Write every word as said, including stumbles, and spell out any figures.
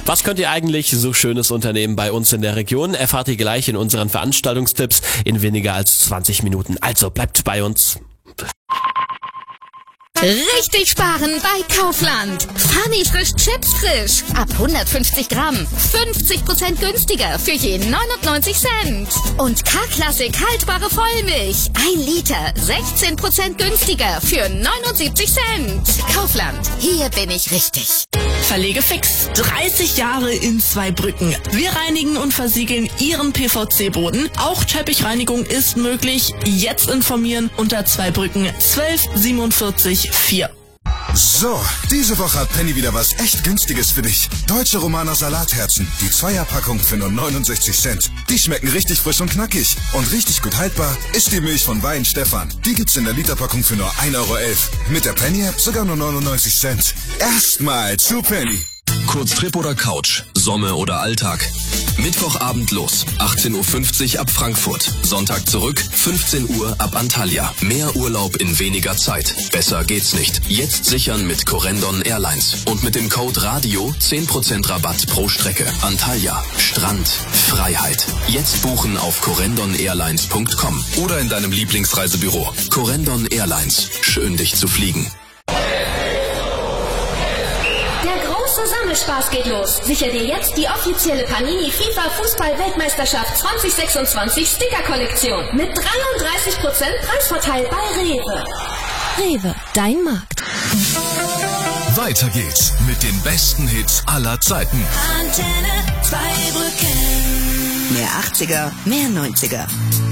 Was könnt ihr eigentlich so Schönes unternehmen bei uns in der Region? Erfahrt ihr gleich in unseren Veranstaltungstipps in weniger als zwanzig Minuten. Also bleibt bei uns. Richtig sparen bei Kaufland. Funny frisch Chips frisch. Ab hundertfünfzig Gramm. fünfzig Prozent günstiger für je neunundneunzig Cent. Und K-Klassik haltbare Vollmilch. ein Liter. sechzehn Prozent günstiger für neunundsiebzig Cent. Kaufland. Hier bin ich richtig. Verlegefix. dreißig Jahre in Zweibrücken. Wir reinigen und versiegeln Ihren P V C-Boden. Auch Teppichreinigung ist möglich. Jetzt informieren unter Zweibrücken zwölf siebenundvierzig vier. So, diese Woche hat Penny wieder was echt Günstiges für dich. Deutsche Romaner Salatherzen, die Zweierpackung für nur neunundsechzig Cent. Die schmecken richtig frisch und knackig. Und richtig gut haltbar ist die Milch von Wein Stefan. Die gibt's in der Literpackung für nur ein Euro elf. Mit der Penny-App sogar nur neunundneunzig Cent. Erstmal zu Penny. Kurztrip oder Couch, Sommer oder Alltag. Mittwochabend los, achtzehn Uhr fünfzig ab Frankfurt. Sonntag zurück, fünfzehn Uhr ab Antalya. Mehr Urlaub in weniger Zeit. Besser geht's nicht. Jetzt sichern mit Corendon Airlines. Und mit dem Code RADIO zehn Prozent Rabatt pro Strecke. Antalya, Strand, Freiheit. Jetzt buchen auf corendon airlines punkt com oder in deinem Lieblingsreisebüro. Corendon Airlines. Schön, dich zu fliegen. Sammelspaß geht los. Sicher dir jetzt die offizielle Panini FIFA Fußball-Weltmeisterschaft zwanzig sechsundzwanzig Sticker-Kollektion mit dreiunddreißig Prozent Preisvorteil bei Rewe. Rewe, dein Markt. Weiter geht's mit den besten Hits aller Zeiten. Antenne Zweibrücken. Mehr achtziger, mehr neunziger.